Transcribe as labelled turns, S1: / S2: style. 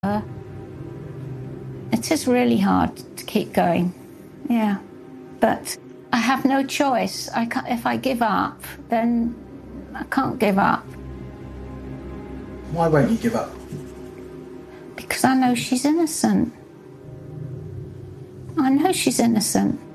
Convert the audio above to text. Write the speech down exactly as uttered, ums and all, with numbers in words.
S1: Uh, it is really hard to keep going, yeah. But I have no choice. I can't, if I give up, then I can't give up.
S2: Why won't you give up?
S1: Because I know she's innocent. I know she's innocent.